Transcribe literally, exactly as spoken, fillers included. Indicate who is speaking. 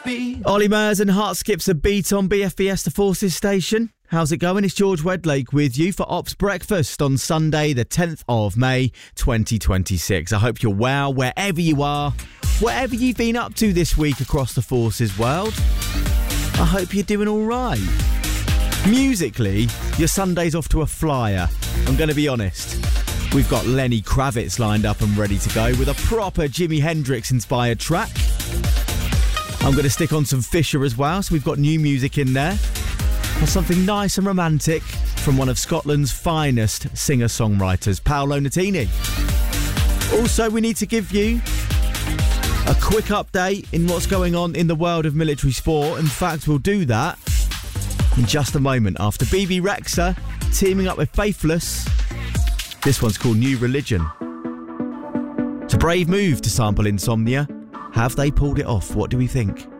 Speaker 1: be.
Speaker 2: Ollie Murs and Heart Skips a beat on B F B S, the Forces station. How's it going? It's George Wedlake with you for Ops Breakfast on Sunday, the tenth of May, twenty twenty-six. I hope you're well, wherever you are, whatever you've been up to this week across the Forces world. I hope you're doing all right. Musically, your Sunday's off to a flyer. I'm going to be honest. We've got Lenny Kravitz lined up and ready to go with a proper Jimi Hendrix-inspired track. I'm going to stick on some Fisher as well, so we've got new music in there. And something nice and romantic from one of Scotland's finest singer-songwriters, Paolo Nutini. Also, we need to give you a quick update in what's going on in the world of military sport. In fact, we'll do that in just a moment after B B Rexha teaming up with Faithless. This one's called New Religion. It's a brave move to sample Insomnia. Have they pulled it off? What do we think?